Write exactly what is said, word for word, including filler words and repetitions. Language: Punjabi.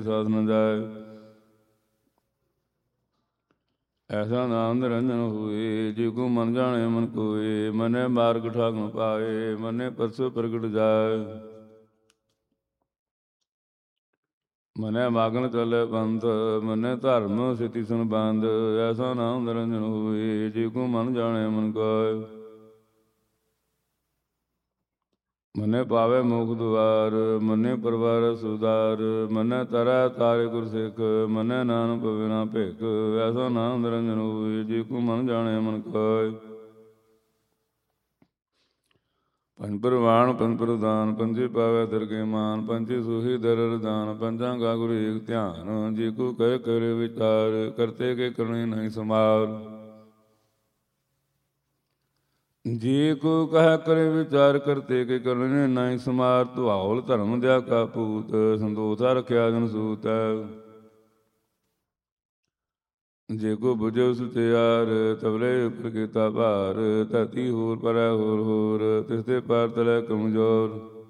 ਸਾਧ ਨ ਜਾਏ। ਐਸਾ ਨਾਮ ਨਿਰੰਜਨ ਹੋਏ, ਜੇ ਕੋ ਮਨ ਜਾਣੇ ਮਨ ਕੋਏ। ਮਨੈ ਮਾਰਗ ਠਾਕੁਰ ਪਾਏ, ਮਨੈ ਪਰਸੁ ਪ੍ਰਗਟ ਜਾਏ। ਮਨੈ ਮਾਗਨ ਚਲੈ ਪੰਥ, ਮਨੈ ਧਰਮ ਸਿਤੀ ਸੰਬੰਧ। ਐਸਾ ਨਾਮ ਨਿਰੰਜਨ ਹੋਏ, ਜੇ ਕੋ ਮਨ ਜਾਣੇ ਮਨ ਕੋਏ। ਮਨੈ ਪਾਵੈ ਮੋਖ ਦੁਆਰ, ਮਨੈ ਪਰਵਾਰ ਸੁਦਾਰ। ਮਨੈ ਤਰੈ ਤਾਰੇ ਗੁਰ ਸਿੱਖ, ਮਨੈ ਨਾਨਕ ਪਵੈ ਨਾ ਭਿਖ। ਐਸਾ ਨਾਮ ਨਿਰੰਜਨ ਹੋਏ, ਜੇ ਕੋ ਮਨ ਜਾਣੇ ਮਨ ਕੋਏ। ਪੰਜ ਪ੍ਰਵਾਨ ਪੰਜ ਪ੍ਰਧਾਨ, ਪੰਜੇ ਪਾਵੈ ਦਰਗਹਿ ਮਾਨ। ਪੰਜੇ ਸੋਹੀ ਦਰ ਰਦਾਨ, ਪੰਜਾਂ ਕਾ ਗੁਰ ਏਕ ਧਿਆਨ। ਜੇ ਕੋ ਕਹਿ ਕਰੇ ਵਿਚਾਰ, ਕਰਤੇ ਕੇ ਕਰਨੇ ਨਹੀਂ ਸਮਾਰ। ਜੇ ਕੋ ਕਹਿ ਕਰੇ ਵਿਚਾਰ, ਕਰਤੇ ਕੇ ਕਰਨੇ ਨਹੀਂ ਸਮਾਰ। ਧੁਆਉਲ ਧਰਮ ਦਿਆ ਕਾ ਪੂਤ, ਸੰਤੋਖਾ ਰਖਿਆ ਜਨ ਸੂਤ। ਜੇ ਕੋ ਬੁਝੋ ਸੁਚਿਆਰ, ਤਬਲੇ ਉਪਰ ਕੀਤਾ ਭਾਰ। ਧਰਤੀ ਹੋਰ ਪਰੈ ਹੋਰ ਹੋਰ, ਤਿਸ ਤੇ ਪਾਰ ਤਲੈ ਕਮਜ਼ੋਰ।